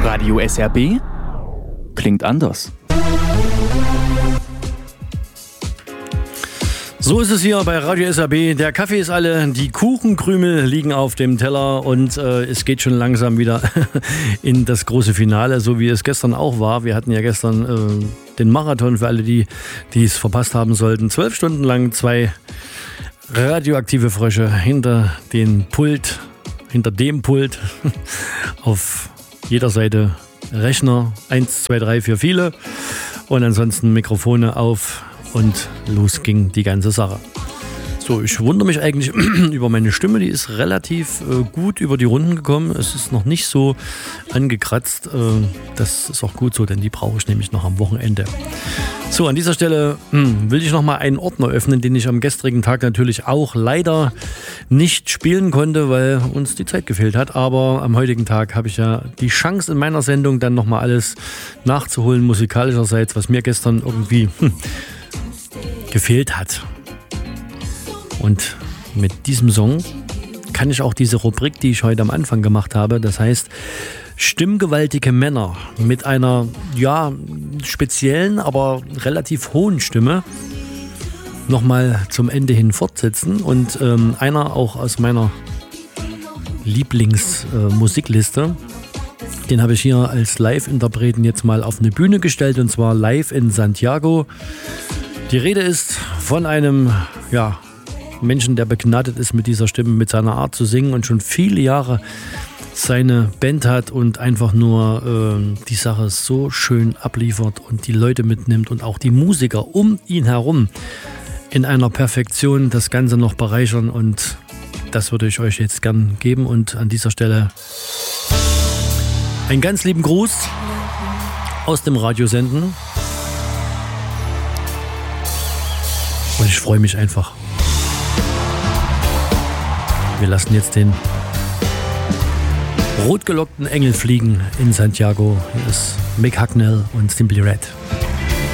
Radio SRB klingt anders. So ist es hier bei Radio SRB. Der Kaffee ist alle, die Kuchenkrümel liegen auf dem Teller und es geht schon langsam wieder in das große Finale, so wie es gestern auch war. Wir hatten ja gestern den Marathon für alle, die es verpasst haben sollten. 12 Stunden lang 2 radioaktive Frösche hinter dem Pult auf jeder Seite Rechner 1, 2, 3 für viele und ansonsten Mikrofone auf. Und los ging die ganze Sache. So, ich wundere mich eigentlich über meine Stimme. Die ist relativ gut über die Runden gekommen. Es ist noch nicht so angekratzt. Das ist auch gut so, denn die brauche ich nämlich noch am Wochenende. So, an dieser Stelle will ich noch mal einen Ordner öffnen, den ich am gestrigen Tag natürlich auch leider nicht spielen konnte, weil uns die Zeit gefehlt hat. Aber am heutigen Tag habe ich ja die Chance in meiner Sendung dann noch mal alles nachzuholen, musikalischerseits, was mir gestern irgendwie gefehlt hat. Und mit diesem Song kann ich auch diese Rubrik, die ich heute am Anfang gemacht habe, das heißt stimmgewaltige Männer mit einer speziellen, aber relativ hohen Stimme nochmal zum Ende hin fortsetzen. Und einer auch aus meiner Lieblingsmusikliste, den habe ich hier als Live-Interpreten jetzt mal auf eine Bühne gestellt, und zwar live in Santiago. Die Rede ist von einem Menschen, der begnadet ist mit dieser Stimme, mit seiner Art zu singen und schon viele Jahre seine Band hat und einfach nur die Sache so schön abliefert und die Leute mitnimmt und auch die Musiker um ihn herum in einer Perfektion das Ganze noch bereichern, und das würde ich euch jetzt gern geben. Und an dieser Stelle einen ganz lieben Gruß aus dem Radiosenden. Und ich freue mich einfach. Wir lassen jetzt den rotgelockten Engel fliegen in Santiago. Hier ist Mick Hucknall und Simply Red.